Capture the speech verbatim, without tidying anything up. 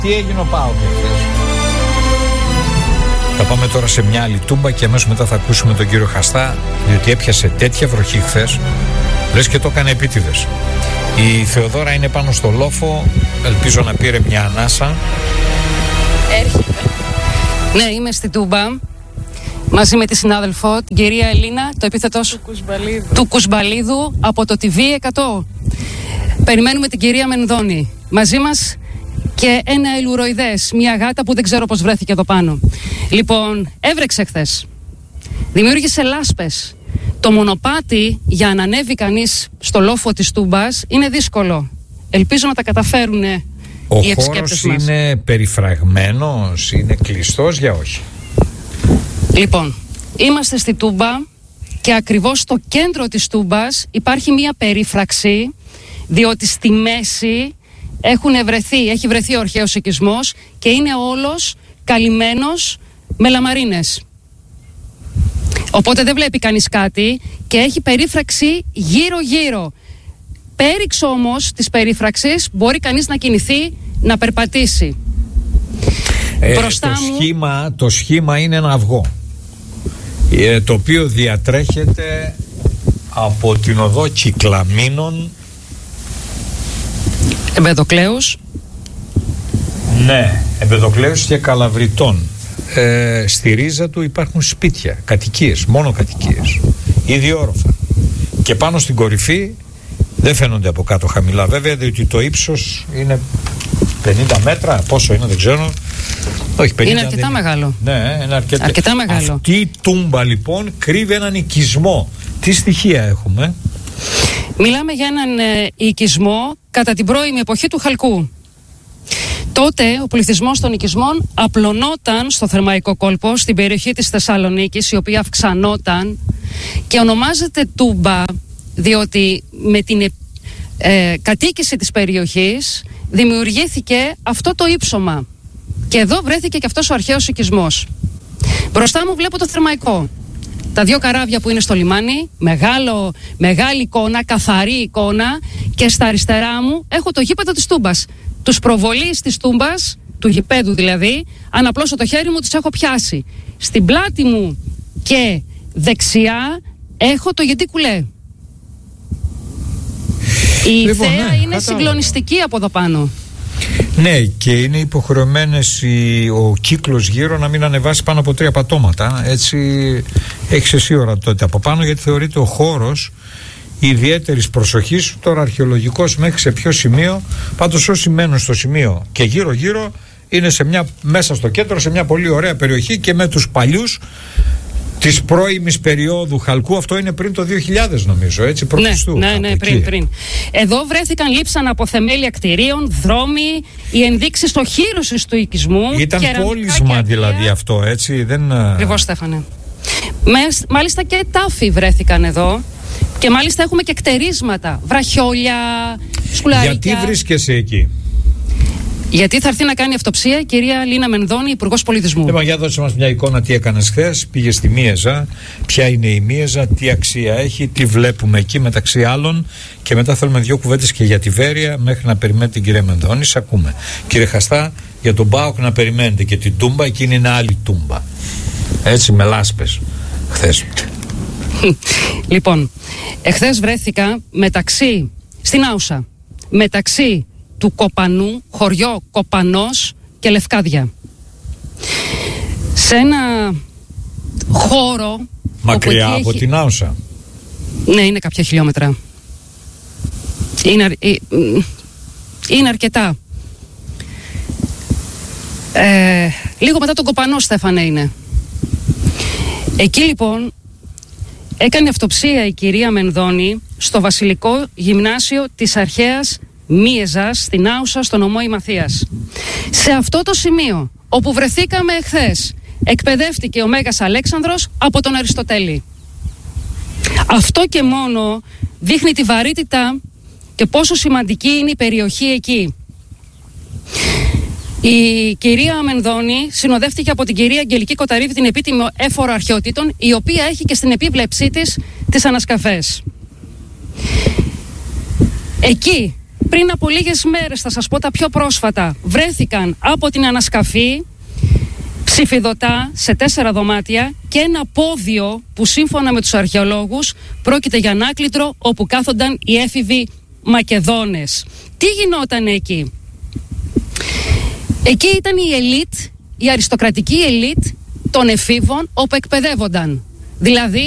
Τι έγινε ο ΠΑΟΚ εχθές? Θα πάμε τώρα σε μια άλλη τούμπα και αμέσως μετά θα ακούσουμε τον κύριο Χαστά, διότι έπιασε τέτοια βροχή χθες, λες και το έκανε επίτηδες. Η Θεοδόρα είναι πάνω στο λόφο, ελπίζω να πήρε μια ανάσα. Έρχεται. Ναι, είμαι στη τούμπα μαζί με τη συνάδελφο, την κυρία Ελίνα, το επίθετος του Κουσμπαλίδου, του Κουσμπαλίδου από το τι βι εκατό. Περιμένουμε την κυρία Μενδώνη. Μαζί μας και ένα ελουροειδές, μια γάτα που δεν ξέρω πώς βρέθηκε εδώ πάνω. Λοιπόν, έβρεξε χθες. Δημιούργησε λάσπες. Το μονοπάτι για να ανέβει κανείς στο λόφο της τούμπας είναι δύσκολο. Ελπίζω να τα καταφέρουν οι επισκέπτες μας. Ο χώρος είναι περιφραγμένος, είναι κλειστός για όχι? Λοιπόν, είμαστε στη τούμπα και ακριβώς στο κέντρο της τούμπας υπάρχει μια περίφραξη, διότι στη μέση έχουν βρεθεί, έχει βρεθεί ο αρχαίος οικισμός και είναι όλος καλυμμένος με λαμαρίνες. Οπότε δεν βλέπει κανείς κάτι και έχει περίφραξη γύρω-γύρω. Πέριξ όμως της περίφραξης μπορεί κανείς να κινηθεί, να περπατήσει. Ε, το, μου... σχήμα, το σχήμα είναι ένα αυγό, ε, το οποίο διατρέχεται από την οδό Κυκλαμίνων. Εμπεδοκλέους. Ναι, Εμπεδοκλέους και Καλαβριτών. Ε, στη ρίζα του υπάρχουν σπίτια, κατοικίες, μόνο κατοικίες, ιδιόροφα. Και πάνω στην κορυφή δεν φαίνονται από κάτω χαμηλά, βέβαια, διότι το ύψος είναι πενήντα μέτρα, πόσο είναι δεν ξέρω. Όχι, πενήντα, είναι αρκετά δεν... μεγάλο. Ναι, είναι αρκετά... αρκετά μεγάλο. Αυτή η τούμπα λοιπόν κρύβει έναν οικισμό. Τι στοιχεία έχουμε? Μιλάμε για έναν ε, οικισμό κατά την πρώιμη εποχή του Χαλκού. Τότε ο πληθυσμός των οικισμών απλωνόταν στο Θερμαϊκό κόλπο, στην περιοχή της Θεσσαλονίκης, η οποία αυξανόταν και ονομάζεται τούμπα διότι με την ε, κατοίκηση της περιοχής δημιουργήθηκε αυτό το ύψωμα. Και εδώ βρέθηκε και αυτός ο αρχαίος οικισμός. Μπροστά μου βλέπω το Θερμαϊκό. Τα δύο καράβια που είναι στο λιμάνι, μεγάλο, μεγάλη εικόνα, καθαρή εικόνα, και στα αριστερά μου έχω το γήπεδο της τούμπας. Τους προβολείς της τούμπας, του γηπέδου δηλαδή, αν απλώσω το χέρι μου τις έχω πιάσει. Στην πλάτη μου και δεξιά έχω το Γεντή Κουλέ. Η λοιπόν, θέα ναι, είναι κατάλαβα. συγκλονιστική από εδώ πάνω. Ναι, και είναι υποχρεωμένες η, ο κύκλος γύρω να μην ανεβάσει πάνω από τρία πατώματα. Έτσι έχεις εσύ ορατότητα από πάνω, γιατί θεωρείται ο χώρος ιδιαίτερης προσοχής. Τώρα αρχαιολογικός μέχρι σε ποιο σημείο? Πάντως όσοι μένουν στο σημείο και γύρω γύρω είναι σε μια, μέσα στο κέντρο, σε μια πολύ ωραία περιοχή και με τους παλιούς της πρώιμης περίοδου Χαλκού. Αυτό είναι πριν το δύο χιλιάδες νομίζω, έτσι, προ Χριστού. Ναι, ναι, ναι, πριν, πριν. Εδώ βρέθηκαν, λείψαν από θεμέλια κτηρίων, δρόμοι, οι ενδείξεις οχύρωσης του οικισμού. Ήταν πόλισμα δηλαδή αυτό, έτσι, δεν... Ακριβώς, Στέφανε. Μάλιστα και τάφοι βρέθηκαν εδώ. Και μάλιστα έχουμε και κτερίσματα, βραχιόλια, σκουλαρίκια. Γιατί βρίσκεσαι εκεί? Γιατί θα έρθει να κάνει αυτοψία η κυρία Λίνα Μενδώνη, Υπουργός Πολιτισμού. Λοιπόν, για δώσε μας μια εικόνα τι έκανες χθες. Πήγες στη Μίεζα, ποια είναι η Μίεζα, τι αξία έχει, τι βλέπουμε εκεί μεταξύ άλλων. Και μετά θέλουμε δύο κουβέντες και για τη Βέρεια, μέχρι να περιμένετε την κυρία Μενδώνη. Σ' ακούμε. Κύριε Χαστά, για τον ΠΑΟΚ να περιμένετε και την τούμπα, εκείνη είναι άλλη τούμπα. Έτσι, με λάσπες χθες. Λοιπόν, εχθές βρέθηκα μεταξύ, στην Άουσα, μεταξύ του Κοπανού, χωριό Κοπανός και Λευκάδια. Σε ένα χώρο... Μακριά από έχει... την Άουσα. Ναι, είναι κάποια χιλιόμετρα. Είναι, αρ... είναι αρκετά. Ε, λίγο μετά τον Κοπανό, Στέφανε, είναι. Εκεί λοιπόν έκανε αυτοψία η κυρία Μενδώνη στο Βασιλικό Γυμνάσιο της Αρχαίας Μίεζας, στην Άουσα, στο νομό Ημαθίας. Σε αυτό το σημείο όπου βρεθήκαμε εχθές, εκπαιδεύτηκε ο Μέγας Αλέξανδρος από τον Αριστοτέλη. Αυτό και μόνο δείχνει τη βαρύτητα και πόσο σημαντική είναι η περιοχή εκεί. Η κυρία Μενδώνη συνοδεύτηκε από την κυρία Αγγελική Κοταρίδη, την επίτιμη έφορο αρχαιοτήτων, η οποία έχει και στην επίβλεψή της τις ανασκαφές. Εκεί πριν από λίγες μέρες, θα σας πω τα πιο πρόσφατα, βρέθηκαν από την ανασκαφή ψηφιδωτά σε τέσσερα δωμάτια και ένα πόδιο που σύμφωνα με τους αρχαιολόγους πρόκειται για ανάκλητρο όπου κάθονταν οι έφηβοι Μακεδόνες. Τι γινόταν εκεί? Εκεί ήταν η ελίτ, η αριστοκρατική ελίτ των εφήβων όπου εκπαιδεύονταν. Δηλαδή